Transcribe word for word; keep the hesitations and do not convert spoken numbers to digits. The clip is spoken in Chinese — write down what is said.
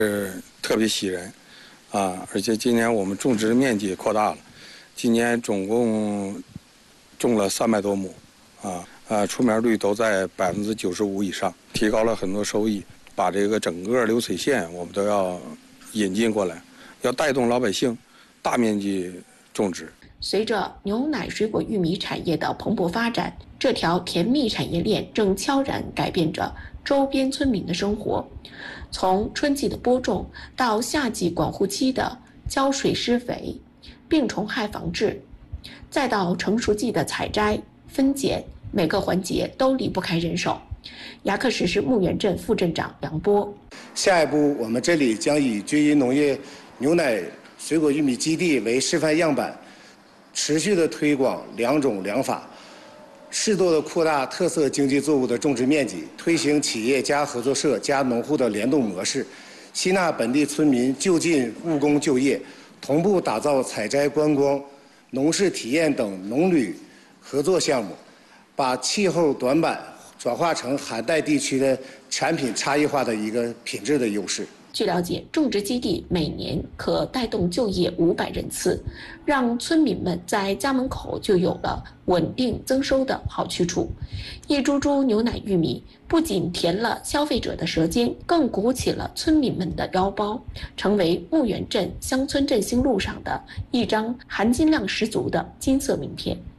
是特别喜人啊！而且今年我们种植面积也扩大了，今年总共种了三百多亩，啊啊，出苗率都在百分之九十五以上，提高了很多收益。把这个整个流水线我们都要引进过来，要带动老百姓大面积种植。 随着牛奶、水果、玉米产业的蓬勃发展，这条甜蜜产业链正悄然改变着周边村民的生活。从春季的播种到夏季管护期的浇水施肥、病虫害防治，再到成熟季的采摘、分拣，每个环节都离不开人手。牙克石市牧原镇副镇长杨波， 下一步我们这里将以军营农业牛奶、水果、玉米基地为示范样板，持续的推广两种两法，适度的扩大特色经济作物的种植面积，推行企业加合作社加农户的联动模式，吸纳本地村民就近务工就业，同步打造采摘、观光、农事体验等农旅合作项目，把气候短板转化成寒带地区的产品差异化的一个品质的优势。 据了解，种植基地每年可带动就业五百人次，让村民们在家门口就有了稳定增收的好去处。一株株牛奶玉米不仅甜了消费者的舌尖，更鼓起了村民们的腰包，成为牧原镇乡村振兴路上的一张含金量十足的金色名片。